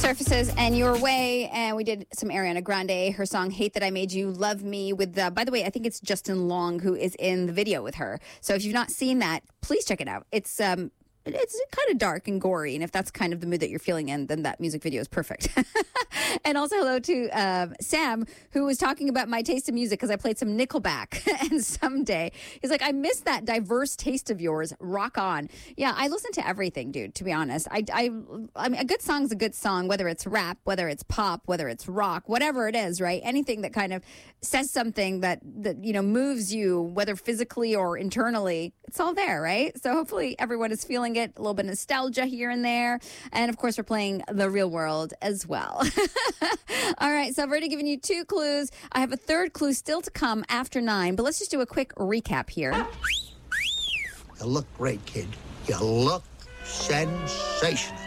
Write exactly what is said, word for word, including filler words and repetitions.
Surfaces and Your Way, and we did some Ariana Grande, her song Hate That I Made You Love Me with, uh, by the way, I think it's Justin Long who is in the video with her. So if you've not seen that, please check it out. It's um, it's kind of dark and gory, and if that's kind of the mood that you're feeling in, then that music video is perfect. And also hello to uh, Sam, who was talking about my taste in music because I played some Nickelback. And someday, he's like, I miss that diverse taste of yours. Rock on. Yeah, I listen to everything, dude, to be honest. I, I, I mean, a good song's a good song, whether it's rap, whether it's pop, whether it's rock, whatever it is, right? Anything that kind of says something that, that you know, moves you, whether physically or internally, it's all there, right? So hopefully everyone is feeling it, a little bit of nostalgia here and there. And of course, we're playing The Real World as well. All right, so I've already given you two clues. I have a third clue still to come after nine, but let's just do a quick recap here. You look great, kid. You look sensational.